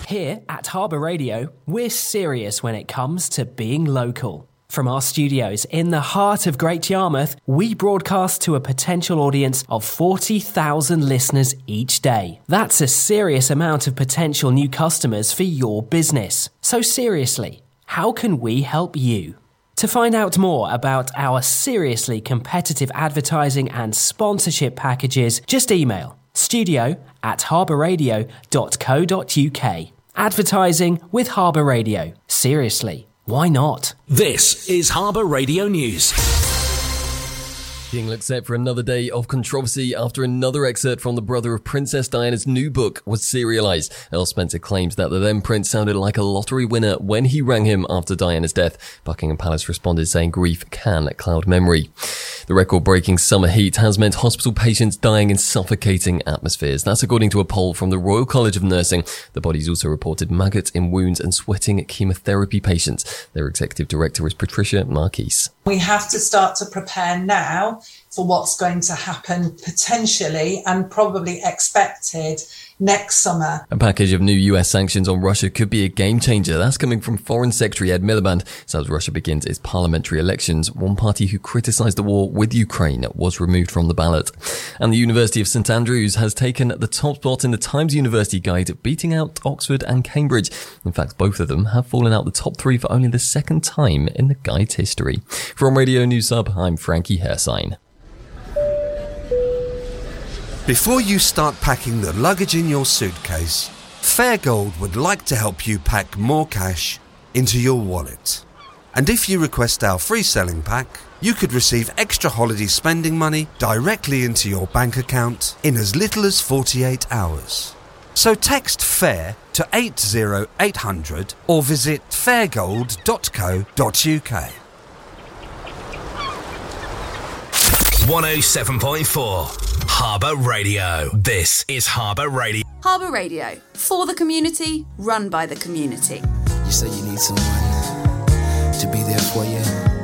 Here at Harbour Radio, we're serious when it comes to being local. From our studios in the heart of Great Yarmouth, we broadcast to a potential audience of 40,000 listeners each day. That's a serious amount of potential new customers for your business. So seriously, how can we help you? To find out more about our seriously competitive advertising and sponsorship packages, just email studio@harbourradio.co.uk. Advertising with Harbour Radio. Seriously, why not? This is Harbour Radio News. Being looked set for another day of controversy after another excerpt from the brother of Princess Diana's new book was serialised. Earl Spencer claims that the then prince sounded like a lottery winner when he rang him after Diana's death. Buckingham Palace responded saying grief can cloud memory. The record-breaking summer heat has meant hospital patients dying in suffocating atmospheres. That's according to a poll from the Royal College of Nursing. The body's also reported maggots in wounds and sweating chemotherapy patients. Their executive director is Patricia Marquise. We have to start to prepare now for what's going to happen potentially and probably expected next summer. A package of new US sanctions on Russia could be a game changer. That's coming from Foreign Secretary Ed Miliband. So as Russia begins its parliamentary elections, one party who criticised the war with Ukraine was removed from the ballot. And the University of St Andrews has taken the top spot in the Times University Guide, beating out Oxford and Cambridge. In fact, both of them have fallen out the top three for only the second time in the Guide's history. From Radio News Hub, I'm Frankie Hersign. Before you start packing the luggage in your suitcase, Fairgold would like to help you pack more cash into your wallet. And if you request our free selling pack, you could receive extra holiday spending money directly into your bank account in as little as 48 hours. So text FAIR to 80800 or visit fairgold.co.uk. 107.4 Harbour Radio. This is Harbour Radio. Harbour Radio, for the community, run by the community. You say you need someone to be there for you.